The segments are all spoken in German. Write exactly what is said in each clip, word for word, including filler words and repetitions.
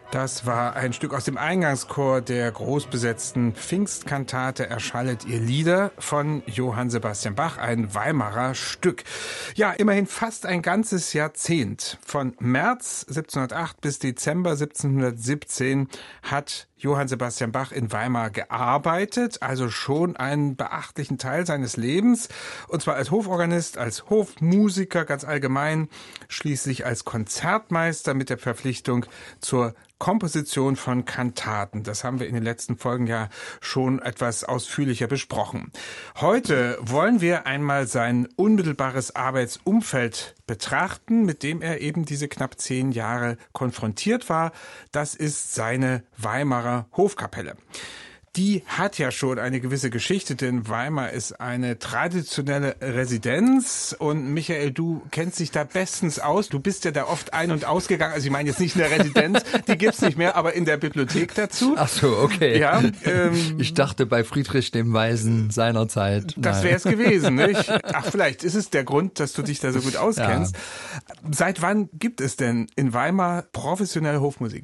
Das war ein Stück aus dem Eingangschor der großbesetzten Pfingstkantate Erschallet ihr Lieder von Johann Sebastian Bach, ein Weimarer Stück. Ja, immerhin fast ein ganzes Jahrzehnt. Von März siebzehnhundertacht bis Dezember siebzehnhundertsiebzehn hat Johann Sebastian Bach in Weimar gearbeitet, also schon einen beachtlichen Teil seines Lebens, und zwar als Hoforganist, als Hofmusiker ganz allgemein, schließlich als Konzertmeister mit der Verpflichtung zur Komposition von Kantaten. Das haben wir in den letzten Folgen ja schon etwas ausführlicher besprochen. Heute wollen wir einmal sein unmittelbares Arbeitsumfeld betrachten, mit dem er eben diese knapp zehn Jahre konfrontiert war. Das ist seine Weimarer Hofkapelle. Die hat ja schon eine gewisse Geschichte, denn Weimar ist eine traditionelle Residenz. Und Michael, du kennst dich da bestens aus. Du bist ja da oft ein- und ausgegangen. Also ich meine jetzt nicht in der Residenz, die gibt's nicht mehr, aber in der Bibliothek dazu. Ach so, okay. Ja, ähm, ich dachte bei Friedrich dem Weisen seinerzeit. Das wäre es gewesen, nicht? Ach, vielleicht ist es der Grund, dass du dich da so gut auskennst. Ja. Seit wann gibt es denn in Weimar professionelle Hofmusik?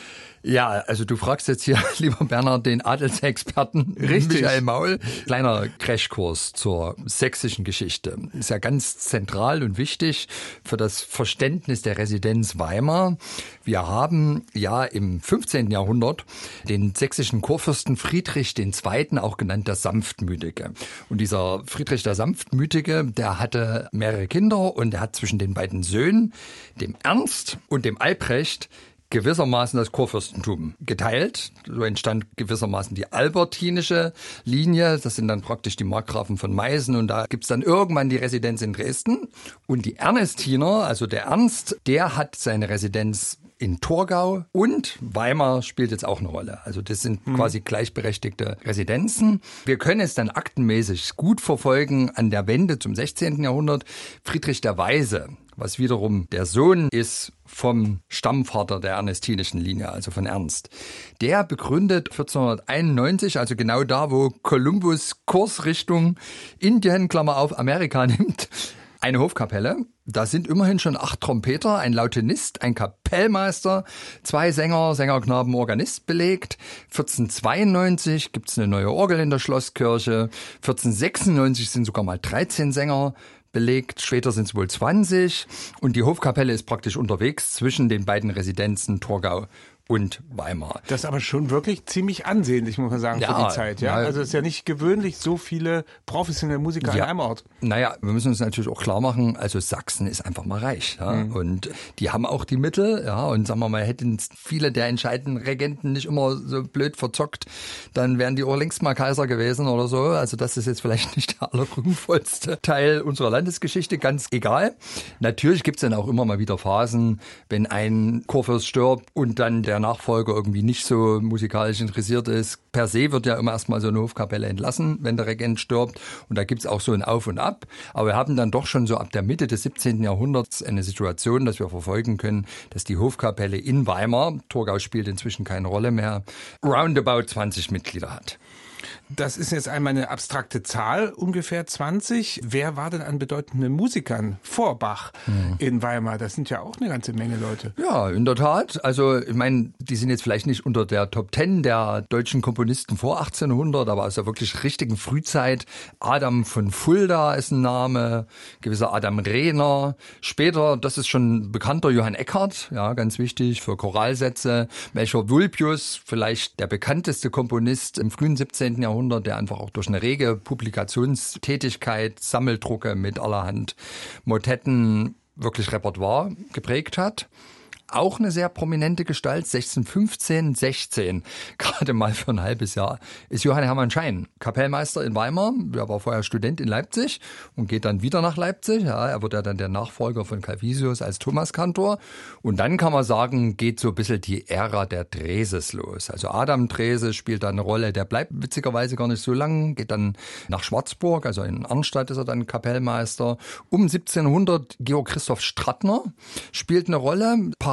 Ja, also du fragst jetzt hier, lieber Bernhard, den Adelsexperten Richtig. Michael Maul. Kleiner Crashkurs zur sächsischen Geschichte. Ist ja ganz zentral und wichtig für das Verständnis der Residenz Weimar. Wir haben ja im fünfzehnten Jahrhundert den sächsischen Kurfürsten Friedrich der Zweite., auch genannt der Sanftmütige. Und dieser Friedrich der Sanftmütige, der hatte mehrere Kinder und er hat zwischen den beiden Söhnen, dem Ernst und dem Albrecht, gewissermaßen das Kurfürstentum geteilt. So entstand gewissermaßen die albertinische Linie. Das sind dann praktisch die Markgrafen von Meißen. Und da gibt's dann irgendwann die Residenz in Dresden. Und die Ernestiner, also der Ernst, der hat seine Residenz in Torgau, und Weimar spielt jetzt auch eine Rolle. Also das sind mhm. quasi gleichberechtigte Residenzen. Wir können es dann aktenmäßig gut verfolgen an der Wende zum sechzehnten Jahrhundert. Friedrich der Weise, was wiederum der Sohn ist vom Stammvater der ernestinischen Linie, also von Ernst. Der begründet vierzehnhunderteinundneunzig, also genau da, wo Kolumbus Kurs Richtung Indien, Klammer auf, Amerika nimmt, eine Hofkapelle. Da sind immerhin schon acht Trompeter, ein Lautenist, ein Kapellmeister, zwei Sänger, Sängerknaben, Organist belegt. vierzehnhundertzweiundneunzig gibt's eine neue Orgel in der Schlosskirche. vierzehnhundertsechsundneunzig sind sogar mal dreizehn Sänger belegt, später sind es wohl zwanzig. Und die Hofkapelle ist praktisch unterwegs zwischen den beiden Residenzen Torgau und Weimar. Das ist aber schon wirklich ziemlich ansehnlich, muss man sagen, ja, für die Zeit. Ja? Na, also es ist ja nicht gewöhnlich, so viele professionelle Musiker ja, an einem Ort. Naja, wir müssen uns natürlich auch klar machen, also Sachsen ist einfach mal reich. Ja? Mhm. Und die haben auch die Mittel. Ja, und sagen wir mal, hätten viele der entscheidenden Regenten nicht immer so blöd verzockt, dann wären die auch längst mal Kaiser gewesen oder so. Also das ist jetzt vielleicht nicht der allerruhmvollste Teil unserer Landesgeschichte, ganz egal. Natürlich gibt's dann auch immer mal wieder Phasen, wenn ein Kurfürst stirbt und dann der Nachfolger irgendwie nicht so musikalisch interessiert ist. Per se wird ja immer erstmal so eine Hofkapelle entlassen, wenn der Regent stirbt. Und da gibt's auch so ein Auf und Ab. Aber wir haben dann doch schon so ab der Mitte des siebzehnten Jahrhunderts eine Situation, dass wir verfolgen können, dass die Hofkapelle in Weimar, Torgau spielt inzwischen keine Rolle mehr, roundabout zwanzig Mitglieder hat. Das ist jetzt einmal eine abstrakte Zahl, ungefähr zwanzig. Wer war denn an bedeutenden Musikern vor Bach mhm. in Weimar? Das sind ja auch eine ganze Menge Leute. Ja, in der Tat. Also ich meine, die sind jetzt vielleicht nicht unter der Top Ten der deutschen Komponisten vor achtzehnhundert, aber aus der wirklich richtigen Frühzeit. Adam von Fulda ist ein Name, gewisser Adam Rehner. Später, das ist schon bekannter, Johann Eckhardt, ja, ganz wichtig für Choralsätze. Melchior Vulpius, vielleicht der bekannteste Komponist im frühen siebzehnten Jahrhundert, der einfach auch durch eine rege Publikationstätigkeit, Sammeldrucke mit allerhand Motetten wirklich Repertoire geprägt hat. Auch eine sehr prominente Gestalt, sechzehnhundertfünfzehn, sechzehn, gerade mal für ein halbes Jahr, ist Johann Hermann Schein, Kapellmeister in Weimar. Er war vorher Student in Leipzig und geht dann wieder nach Leipzig. Ja, er wird ja dann der Nachfolger von Calvisius als Thomaskantor. Und dann kann man sagen, geht so ein bisschen die Ära der Dreses los. Also Adam Drese spielt da eine Rolle, der bleibt witzigerweise gar nicht so lang, geht dann nach Schwarzburg, also in Arnstadt ist er dann Kapellmeister. Um siebzehnhundert Georg Christoph Strattner spielt eine Rolle, parallel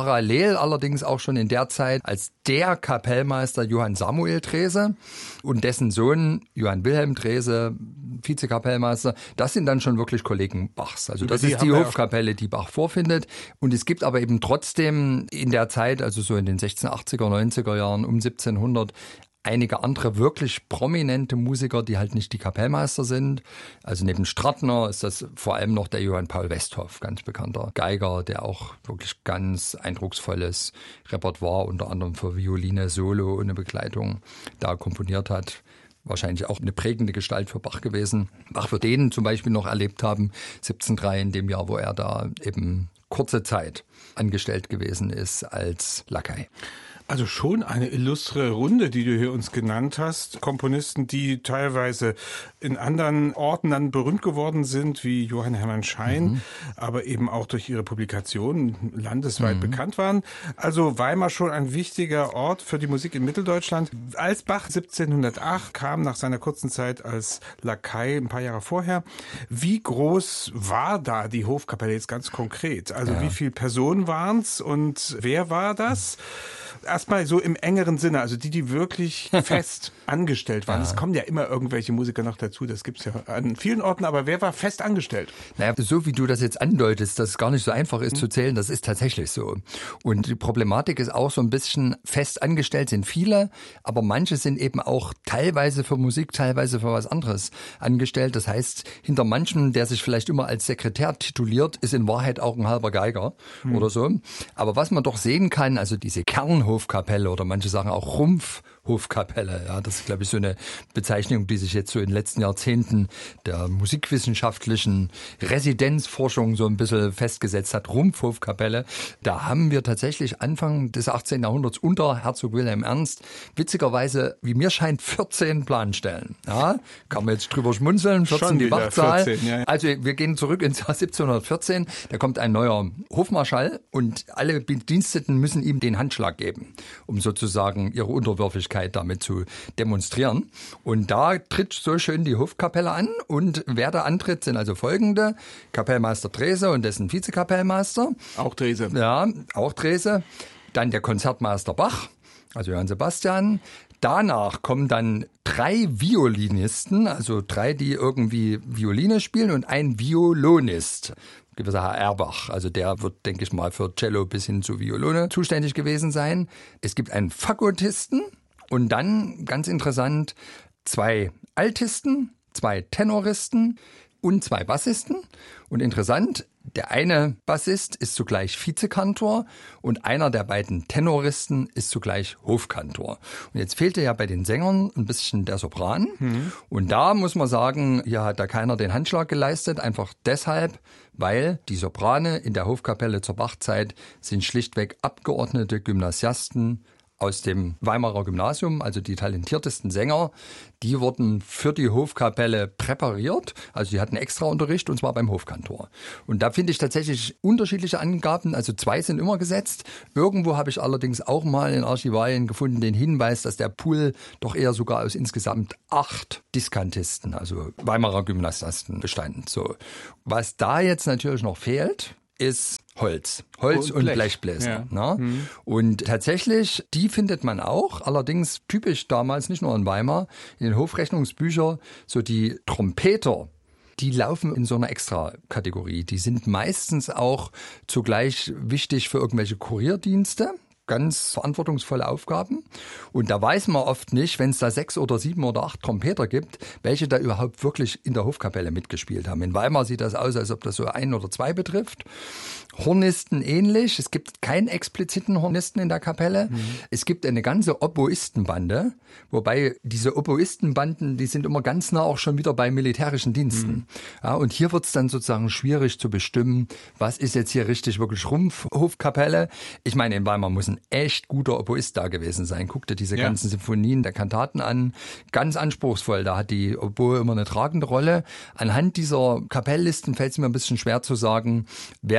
parallel allerdings auch schon in der Zeit als der Kapellmeister Johann Samuel Drese und dessen Sohn Johann Wilhelm Drese, Vizekapellmeister. Das sind dann schon wirklich Kollegen Bachs. Also das ist die Hofkapelle, die Bach vorfindet. Und es gibt aber eben trotzdem in der Zeit, also so in den sechzehnhundertachtziger, neunziger Jahren, um siebzehnhundert, einige andere wirklich prominente Musiker, die halt nicht die Kapellmeister sind. Also neben Stratner ist das vor allem noch der Johann Paul Westhoff, ganz bekannter Geiger, der auch wirklich ganz eindrucksvolles Repertoire, unter anderem für Violine, Solo und eine Begleitung da komponiert hat. Wahrscheinlich auch eine prägende Gestalt für Bach gewesen. Bach wird den zum Beispiel noch erlebt haben, siebzehnhundertdrei, in dem Jahr, wo er da eben kurze Zeit angestellt gewesen ist als Lakai. Also schon eine illustre Runde, die du hier uns genannt hast. Komponisten, die teilweise in anderen Orten dann berühmt geworden sind, wie Johann Hermann Schein, mhm. aber eben auch durch ihre Publikationen landesweit mhm. bekannt waren. Also Weimar schon ein wichtiger Ort für die Musik in Mitteldeutschland. Als Bach siebzehnhundertacht kam, nach seiner kurzen Zeit als Lakai, ein paar Jahre vorher, wie groß war da die Hofkapelle jetzt ganz konkret? Also ja. wie viele Personen waren es und wer war das? Erstmal so im engeren Sinne, also die, die wirklich fest angestellt waren. Ja. Es kommen ja immer irgendwelche Musiker noch dazu, das gibt's ja an vielen Orten, aber wer war fest angestellt? Naja, so wie du das jetzt andeutest, dass es gar nicht so einfach ist mhm. zu zählen, das ist tatsächlich so. Und die Problematik ist auch so ein bisschen, fest angestellt sind viele, aber manche sind eben auch teilweise für Musik, teilweise für was anderes angestellt. Das heißt, hinter manchem, der sich vielleicht immer als Sekretär tituliert, ist in Wahrheit auch ein halber Geiger mhm. oder so. Aber was man doch sehen kann, also diese Kernhofkapelle oder manche sagen auch Rumpfhofkapelle, ja, das ist, glaube ich, so eine Bezeichnung, die sich jetzt so in den letzten Jahrzehnten der musikwissenschaftlichen Residenzforschung so ein bisschen festgesetzt hat. Rumpfhofkapelle, da haben wir tatsächlich Anfang des achtzehnten Jahrhunderts unter Herzog Wilhelm Ernst witzigerweise, wie mir scheint, vierzehn Planstellen. Ja, kann man jetzt drüber schmunzeln, vierzehn Schon die Wachzahl. vierzehn, ja, ja. Also wir gehen zurück ins Jahr siebzehnhundertvierzehn, da kommt ein neuer Hofmarschall und alle Bediensteten müssen ihm den Handschlag geben, um sozusagen ihre Unterwürfigkeit damit zu demonstrieren. Und da tritt so schön die Hofkapelle an und wer da antritt, sind also folgende: Kapellmeister Drese und dessen Vizekapellmeister. Auch Drese. Ja, auch Drese. Dann der Konzertmeister Bach, also Johann Sebastian. Danach kommen dann drei Violinisten, also drei, die irgendwie Violine spielen und ein Violonist. Gewisser Herr Erbach, also der wird, denke ich mal, für Cello bis hin zu Violone zuständig gewesen sein. Es gibt einen Fagottisten und dann, ganz interessant, zwei Altisten, zwei Tenoristen und zwei Bassisten. Und interessant, der eine Bassist ist zugleich Vizekantor und einer der beiden Tenoristen ist zugleich Hofkantor. Und jetzt fehlte ja bei den Sängern ein bisschen der Sopran. Mhm. Und da muss man sagen, hier hat da keiner den Handschlag geleistet, einfach deshalb, weil die Soprane in der Hofkapelle zur Bachzeit sind schlichtweg abgeordnete Gymnasiasten aus dem Weimarer Gymnasium, also die talentiertesten Sänger, die wurden für die Hofkapelle präpariert. Also die hatten extra Unterricht und zwar beim Hofkantor. Und da finde ich tatsächlich unterschiedliche Angaben, also zwei sind immer gesetzt. Irgendwo habe ich allerdings auch mal in Archivalien gefunden den Hinweis, dass der Pool doch eher sogar aus insgesamt acht Diskantisten, also Weimarer Gymnasiasten bestand. So. Was da jetzt natürlich noch fehlt, ist Holz. Holz und, und Blech. Blechbläser. Ja. Ne? Mhm. Und tatsächlich, die findet man auch, allerdings typisch damals, nicht nur in Weimar, in den Hofrechnungsbüchern, so die Trompeter, die laufen in so einer Extra-Kategorie. Die sind meistens auch zugleich wichtig für irgendwelche Kurierdienste. Ganz verantwortungsvolle Aufgaben. Und da weiß man oft nicht, wenn es da sechs oder sieben oder acht Trompeter gibt, welche da überhaupt wirklich in der Hofkapelle mitgespielt haben. In Weimar sieht das aus, als ob das so ein oder zwei betrifft. Hornisten ähnlich. Es gibt keinen expliziten Hornisten in der Kapelle. Mhm. Es gibt eine ganze Oboistenbande, wobei diese Oboistenbanden, die sind immer ganz nah auch schon wieder bei militärischen Diensten. Mhm. Ja, und hier wird es dann sozusagen schwierig zu bestimmen, was ist jetzt hier richtig wirklich Rumpfhofkapelle. Ich meine, in Weimar muss ein echt guter Oboist da gewesen sein. Guck dir diese ja. ganzen Symphonien der Kantaten an. Ganz anspruchsvoll. Da hat die Oboe immer eine tragende Rolle. Anhand dieser Kapelllisten fällt es mir ein bisschen schwer zu sagen, wer da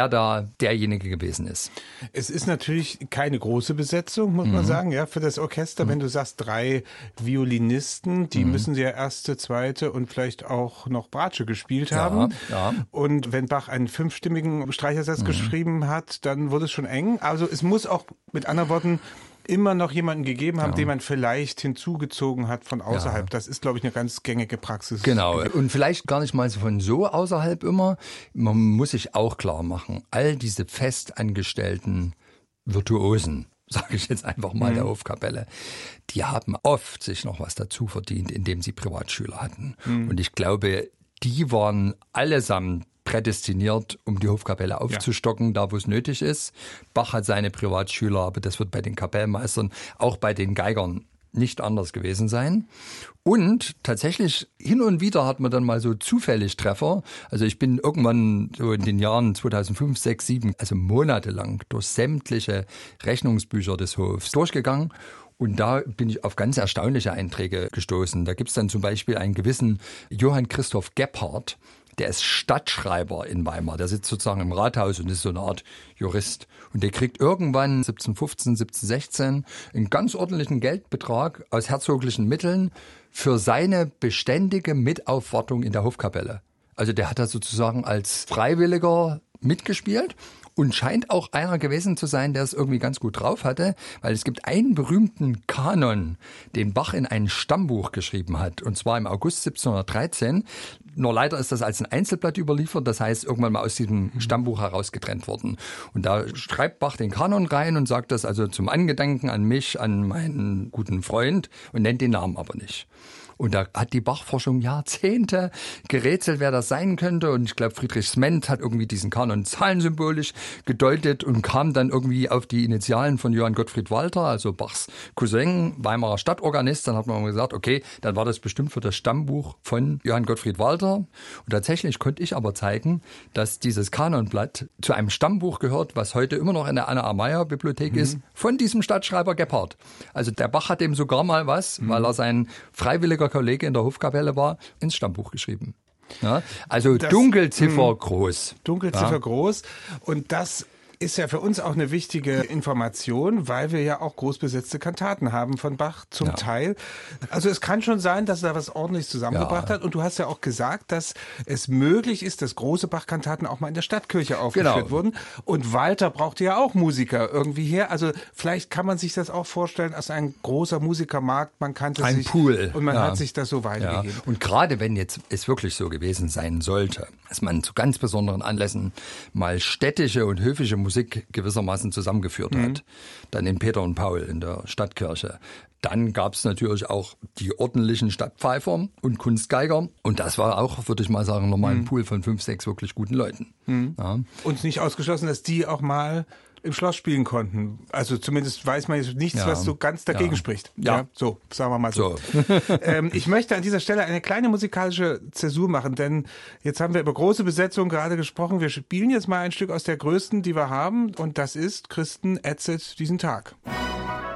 derjenige gewesen ist. Es ist natürlich keine große Besetzung, muss mhm. man sagen, ja, für das Orchester. Mhm. Wenn du sagst, drei Violinisten, die mhm. müssen sie ja erste, zweite und vielleicht auch noch Bratsche gespielt haben. Ja, ja. Und wenn Bach einen fünfstimmigen Streichersatz mhm. geschrieben hat, dann wurde es schon eng. Also es muss auch, mit anderen Worten, immer noch jemanden gegeben haben, ja. den man vielleicht hinzugezogen hat von außerhalb. Ja. Das ist, glaube ich, eine ganz gängige Praxis. Genau. Und vielleicht gar nicht mal so von so außerhalb immer. Man muss sich auch klar machen, all diese festangestellten Virtuosen, sage ich jetzt einfach mal, mhm. der Hofkapelle, die haben oft sich noch was dazu verdient, indem sie Privatschüler hatten. Mhm. Und ich glaube, die waren allesamt prädestiniert, um die Hofkapelle aufzustocken, ja. da wo es nötig ist. Bach hat seine Privatschüler, aber das wird bei den Kapellmeistern, auch bei den Geigern nicht anders gewesen sein. Und tatsächlich hin und wieder hat man dann mal so zufällig Treffer. Also ich bin irgendwann so in den Jahren zweitausendfünf, sechs, sieben, also monatelang durch sämtliche Rechnungsbücher des Hofs durchgegangen. Und da bin ich auf ganz erstaunliche Einträge gestoßen. Da gibt es dann zum Beispiel einen gewissen Johann Christoph Gebhardt, der ist Stadtschreiber in Weimar. Der sitzt sozusagen im Rathaus und ist so eine Art Jurist. Und der kriegt irgendwann siebzehnhundertfünfzehn, siebzehnhundertsechzehn einen ganz ordentlichen Geldbetrag aus herzoglichen Mitteln für seine beständige Mitaufwartung in der Hofkapelle. Also der hat da sozusagen als Freiwilliger mitgespielt. Und scheint auch einer gewesen zu sein, der es irgendwie ganz gut drauf hatte, weil es gibt einen berühmten Kanon, den Bach in ein Stammbuch geschrieben hat, und zwar im August siebzehnhundertdreizehn. Nur leider ist das als ein Einzelblatt überliefert, das heißt irgendwann mal aus diesem Stammbuch herausgetrennt worden. Und da schreibt Bach den Kanon rein und sagt das also zum Angedenken an mich, an meinen guten Freund, und nennt den Namen aber nicht. Und da hat die Bachforschung Jahrzehnte gerätselt, wer das sein könnte. Und ich glaube, Friedrich Sment hat irgendwie diesen Kanon zahlensymbolisch gedeutet und kam dann irgendwie auf die Initialen von Johann Gottfried Walther, also Bachs Cousin, Weimarer Stadtorganist. Dann hat man gesagt, okay, dann war das bestimmt für das Stammbuch von Johann Gottfried Walther. Und tatsächlich konnte ich aber zeigen, dass dieses Kanonblatt zu einem Stammbuch gehört, was heute immer noch in der Anna A. Meyer Bibliothek mhm. ist, von diesem Stadtschreiber Gebhardt. Also der Bach hat dem sogar mal was, mhm. weil er sein freiwilliger Kollege in der Hofkapelle war, ins Stammbuch geschrieben. Ja, also das, Dunkelziffer mh, groß. Dunkelziffer ja. groß. Und das ist ja für uns auch eine wichtige Information, weil wir ja auch großbesetzte Kantaten haben von Bach zum ja. Teil. Also es kann schon sein, dass er was ordentlich zusammengebracht ja. hat. Und du hast ja auch gesagt, dass es möglich ist, dass große Bach-Kantaten auch mal in der Stadtkirche aufgeführt genau. wurden. Und Walter brauchte ja auch Musiker irgendwie her. Also vielleicht kann man sich das auch vorstellen als ein großer Musikermarkt. Man kannte ein sich Pool. Und man ja. hat sich das so weitergegeben. Ja. Und gerade wenn jetzt es wirklich so gewesen sein sollte, dass man zu ganz besonderen Anlässen mal städtische und höfische Musik gewissermaßen zusammengeführt mhm. hat, dann in Peter und Paul in der Stadtkirche. Dann gab es natürlich auch die ordentlichen Stadtpfeifer und Kunstgeiger. Und das war auch, würde ich mal sagen, nochmal ein Pool von fünf, sechs wirklich guten Leuten. Mhm. Ja. Und nicht ausgeschlossen, dass die auch mal im Schloss spielen konnten. Also zumindest weiß man jetzt nichts, ja. was so ganz dagegen ja. spricht. Ja. ja. So, sagen wir mal so. so. ähm, ich möchte an dieser Stelle eine kleine musikalische Zäsur machen, denn jetzt haben wir über große Besetzung gerade gesprochen. Wir spielen jetzt mal ein Stück aus der größten, die wir haben, und das ist Christen ätzet diesen Tag.